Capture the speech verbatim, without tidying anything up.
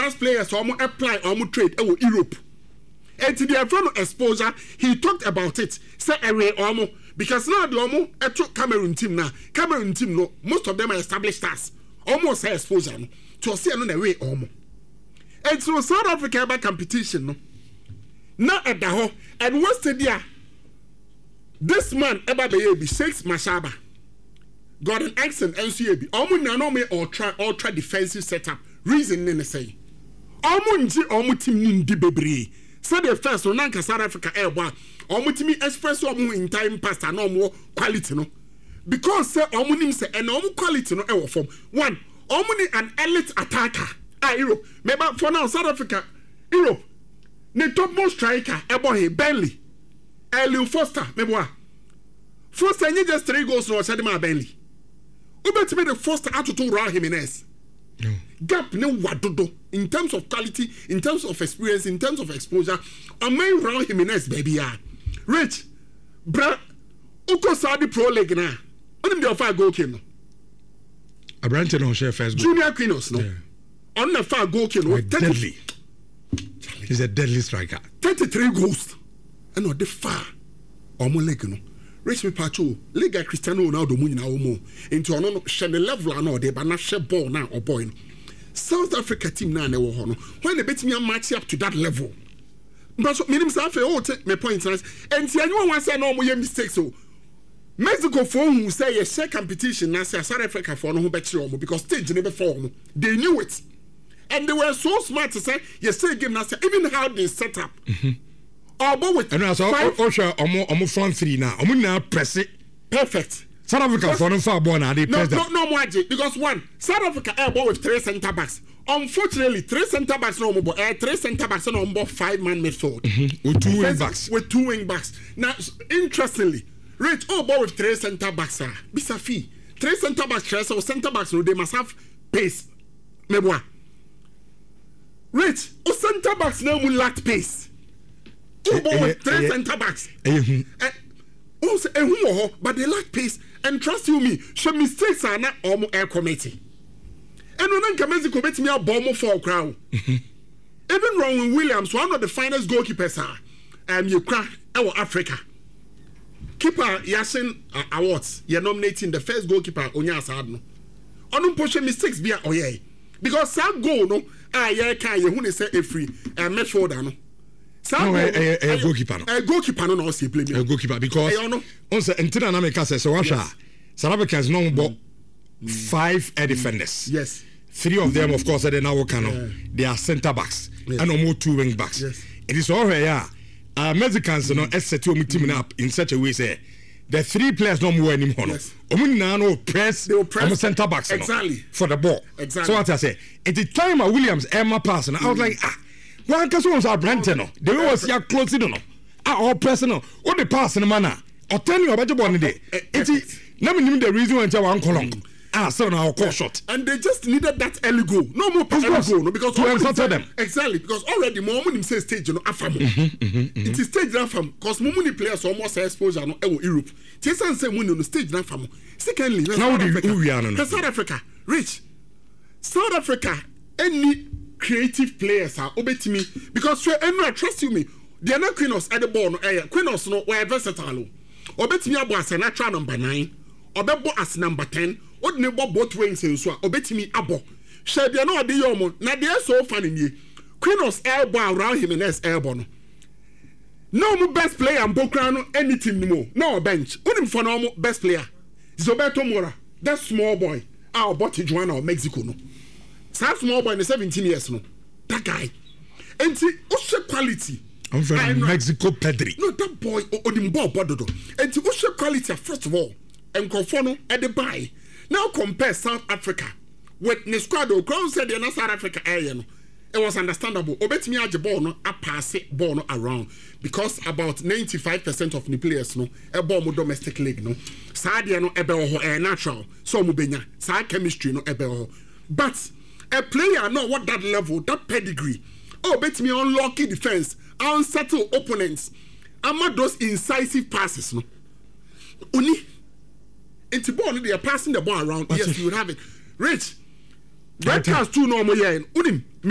as players ɔmo apply ɔmo trade ɛwɔ Europe and to their friend exposure he talked about it say ɛwɛ ɔmo because now the ɔmo ɛto Cameroon team now Cameroon team no most of them are established stars ɔmo say exposure no to see no na ɛwɛ ɔmo and so South Africa ɛba competition no na ɛda hɔ and what's the deal this man ɛba bɛyɛ bi Shakes Mashaba Gordon Exon N C A B ɔmo na no me ultra ultra defensive setup reason ne ne say ɔmo nji ɔmo team ni ndi bebree so the first no nanka South Africa ɛbɔ ɔmo team express ɔmo in time past na ɔmo quality no because say ɔmo nim say and ɔmo quality no ɛwɔ form one ɔmo ni an elite attacker ah Europe maybe for now South Africa Europe the topmost striker ɛbɔ he Burnley Elin Foster maybe what Foster you just three goals no ɔhyɛ de ma Burnley ubetime the Foster atoto Raul Jimenez no. Gap ne wadodo in terms of quality, in terms of experience, in terms of exposure. Amen Raul Jimenez baby ah. Rich, bra, uko Saudi Pro League na. Onim the offer goal came no. Abrante no share first goal. Junior Quinos no. Yeah. On the far goal came no. Deadly. He's a deadly striker. thirty-three goals. And no the far. Omo league no. Rich me pacho Liga Cristiano Ronaldo mu nyina wo mu into ono no hye ne level ana ode ba na hye ball na o boy no South Africa team na na wo ho no when they bet me match up to that level but so minim say afa o take me point and anyu wan say no mo ye mistakes so Mexico for who say ye share competition na say South Africa for no ho be kire o because stage ne be for no they knew it and they were so smart to say ye say game na say even how they set up mm-hmm. Oh, but with and so Osha omo omo front three now. Omo na press it perfect. South Africa for no far ball now they press no, no, no more because one South Africa air ball with three centre backs. Unfortunately, three centre backs no more. Uh, three centre backs no more. Five man midfield mm-hmm. with two wing backs. With two wing backs. Now, interestingly, Rich oh ball with three centre backs. Ah, Bisafi three centre backs. So centre backs no they must have pace. Meboa. Rich oh centre backs no will lack pace. Two ball with three centre backs. Oh, say who but they lack pace and trust you me. Show mistakes are not almost air committee. And when I Mexico bet me a bomb for a crowd. Even Ron Williams, one of the finest goalkeepers are um you crack our Africa. Keeper Yasin uh, Awards, you're nominating the first goalkeeper on your side. No, on push mistakes be oh yeah. Because that goal no ah yeah can you who say a free and match forward no. No, a, a, a goalkeeper no. A goalkeeper no no see play me. A goalkeeper because on say until na make say so washa. South Africans no but five air defenders. Yes. Three of them of course they now work no. They are centre backs yes. and almost two wing backs. Yes. It is all right yeah. Uh, Mexicans no set your team up in such a way say the three players no more anymore. Yes. Omo na no press on centre backs exactly no, for the ball. Exactly. So what I say, at the time of Williams Emma pass and I was like ah one person was Abrante no. The way was ya close no. Ah all personal. What the pass in the manner. Or tell you about the one day. It let me the reason why I want Colong. Ah, so now call shot. And they just needed that early goal. No more early goal, no, because to answer them. Exactly, because already Momuni say stage you know afam. It is stage afam because Momuni players almost exposure no e Europe. Tisan say money no stage afam. Secondly, now we are no. South Africa, rich. South Africa any creative players are obetimi because so any trust you me. They are not Quinos at the ball no eh Quinos no we versatile. Obetimi abo as natural number nine, obebo as number ten. What never both wings in so obetimi abo. Shall be no de yomo. Na de so funny ye. Quinos elbow around Jimenez elbow no. No more best player and Bokrano any team no more. No bench. Unim for no best player. Zoberto Mora. That small boy. Our body Juana of Mexico no. That small boy in the seventeen years no. That guy. And see ushe quality. I'm from Mexico Pedri. No that boy odim ball bododo. And see ushe quality first of all. And conforno at the buy. Now compare South Africa with the squad. Crown said they're not South Africa area. No. It was understandable. Obet me at the ball no, a pass it ball no around because about ninety-five percent of the players no a ball mo domestic league no. Sadia no ebe ho air natural. So mo benya. Sa chemistry no ebe ho. But a player no what that level, that pedigree. Oh, bet me unlucky defense, unsettled opponents. Ama those incisive passes no. Uni. Into ball, they are passing the ball around. Yes, you would have it. Rich, that has two normal year. Unim.